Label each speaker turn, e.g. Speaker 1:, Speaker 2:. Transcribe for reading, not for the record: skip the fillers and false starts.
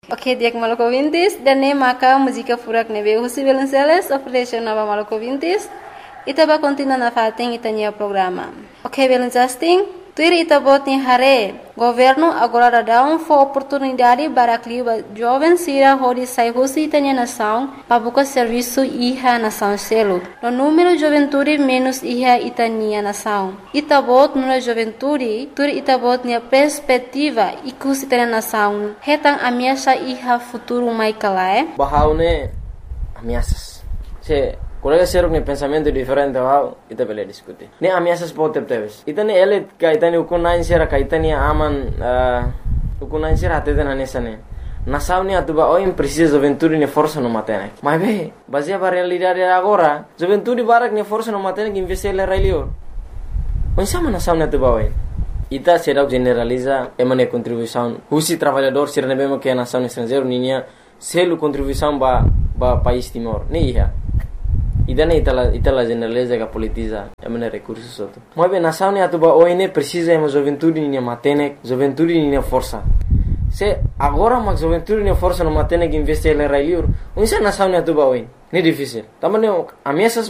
Speaker 1: Oke, diak Maluku Vintis, dan ne maka música furak nebe Husi Belenceles, oferece nova Maluku Vintis, ita ba continua na fating itanya programa. Oke, Belencasting, tuir ita bot ni hare, governo agora dá oportunidade para que jovens sira hodi sai Husi itanya nação, para buscar serviço iha nação selo. No número juventude menos iha itania nação. Ita bot nuna juventude, tuir ita bot ni perspectiva ikus itanya nação. Hetang ameaça iha futuro mai kalae.
Speaker 2: Bahaune ameaças. Se colega ser um pensamento diferente ao ita bele discutir. Ne ameaças pode ter. Ita ne ele ka ita ne ukunain sera ka ita ne aman ukunain sera até na nessa ne. Nação ne atuba o precisa juventude ne força no matene. Mas bem, baseia para realidade agora, juventude barak ne força no matene que investir ele railio. Onde sama nação ne atuba o ita será generaliza emane contribuição. Husi trabalhador será ne bem que a nação estrangeiro ninha selo contribuição ba país Timor. Ne ia. Idane itala generaliza que politiza emane recursos outro. Mas bem nação ne atuba o ne precisa ema juventude ninha matene, juventude ninha força. Se agora mas juventude ninha força no matene que investir ele railio. Onde sa nação ne atuba o ne difícil. Também ameaças